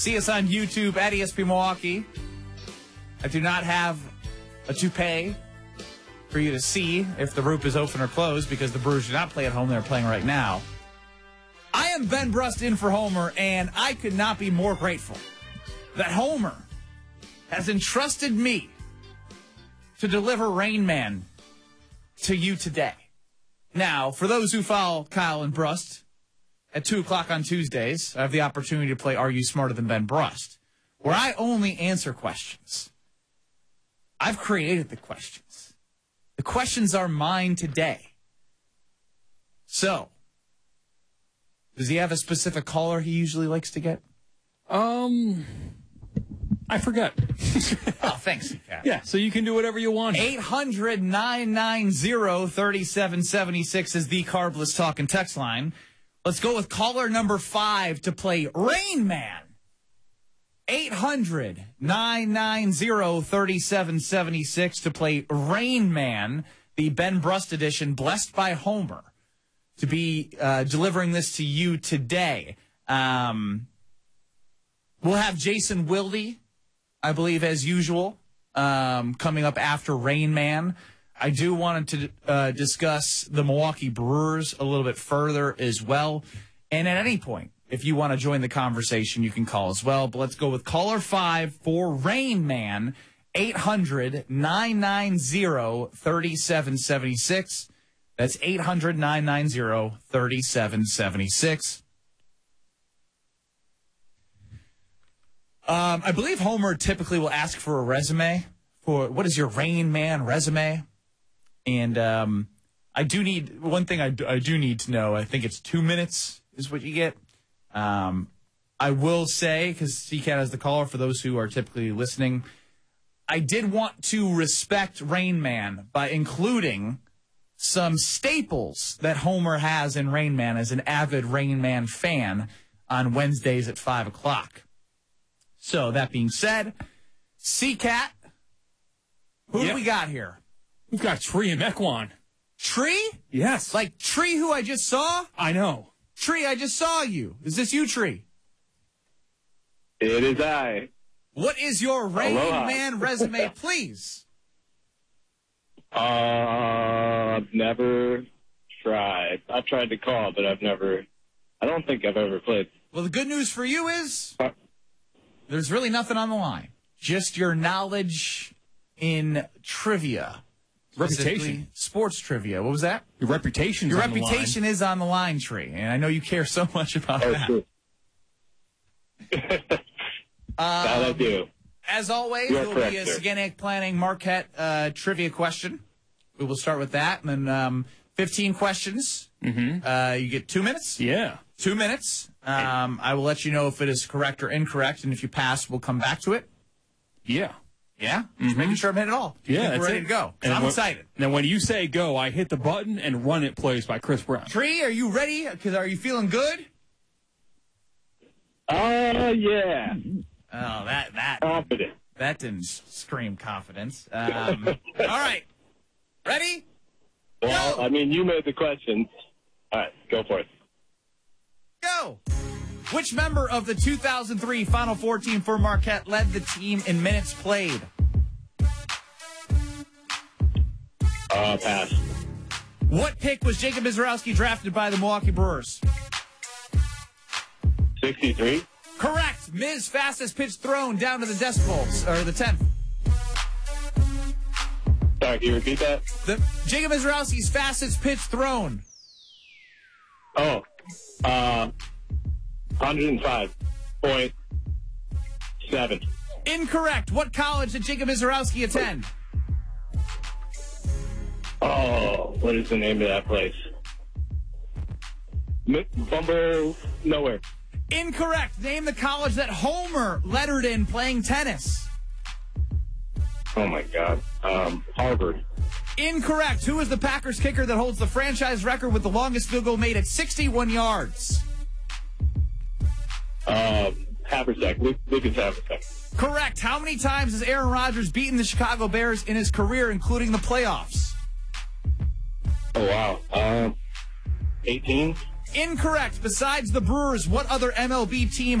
See us on YouTube at ESP Milwaukee. I do not have a toupee for you to see if the roof is open or closed because the Brewers do not play at home. They're playing right now. I am Ben Brust in for Homer, and I could not be more grateful that Homer has entrusted me to deliver Rain Man to you today. Now, for those who follow Kyle and Brust, at 2 o'clock on Tuesdays, I have the opportunity to play Are You Smarter Than Ben Brust, where I only answer questions. I've created the questions. The questions are mine today. So, does he have a specific caller he usually likes to get? I forgot. Oh, thanks, Kat. Yeah, so you can do whatever you want. 800-990-3776 is the Carbless Talk and Text line. Let's go with caller number 5 to play Rain Man. 800-990-3776 to play Rain Man, the Ben Brust edition, blessed by Homer, to be delivering this to you today. We'll have Jason Wilde, I believe, as usual, coming up after Rain Man. I do want to discuss the Milwaukee Brewers a little bit further as well. And at any point, if you want to join the conversation, you can call as well. But let's go with caller 5 for Rain Man, 800-990-3776. That's 800-990-3776. I believe Homer typically will ask for a resume. For what is your Rain Man resume? And I do need one thing. I do need to know. I think it's 2 minutes is what you get. I will say, because CCAT has the caller for those who are typically listening, I did want to respect Rain Man by including some staples that Homer has in Rain Man as an avid Rain Man fan on Wednesdays at 5 o'clock. So, that being said, CCAT, who do we got here? We've got Tree and Mequon. Tree? Yes. Like Tree, who I just saw? I know. Tree, I just saw you. Is this you, Tree? It is I. What is your Rain Aloha. Man resume, please? I've never tried. I've tried to call, but I don't think I've ever played. Well, the good news for you is there's really nothing on the line. Just your knowledge in trivia. Reputation. Sports trivia. What was that? Your reputation Your reputation is on the line, Tree. And I know you care so much about that. True. That I do. As always, You are it will correct, be a sir. Saginaw Planning Marquette trivia question. We will start with that. And then 15 questions. Mm-hmm. You get 2 minutes. Yeah. 2 minutes. I will let you know if it is correct or incorrect. And if you pass, we'll come back to it. Yeah. Yeah? Just making sure I'm hitting it all. Yeah, We're that's ready it. to go. 'Cause And I'm when- excited. Now, when you say go, I hit the button and Run It plays by Chris Brown. Tree, are you ready? Because are you feeling good? Yeah. Oh, Confident. that didn't scream confidence. All right. Ready? Well, Go. I mean, you made the questions. All right, go for it. Go. Which member of the 2003 Final Four team for Marquette led the team in minutes played? Pass. What pick was Jacob Mizorowski drafted by the Milwaukee Brewers? 63. Correct. Miz fastest pitch thrown down to the decibels, or the 10th. Sorry, can you repeat that? Jacob Mizorowski's fastest pitch thrown. 105.7. Incorrect. What college did Jacob Mizorowski attend? Oh, what is the name of that place? Bumble Nowhere. Incorrect. Name the college that Homer lettered in playing tennis. Oh, my God. Harvard. Incorrect. Who is the Packers kicker that holds the franchise record with the longest field goal made at 61 yards? Haversack. Lucas Haversack. Correct. How many times has Aaron Rodgers beaten the Chicago Bears in his career, including the playoffs? Oh, wow. 18? Incorrect. Besides the Brewers, what other MLB team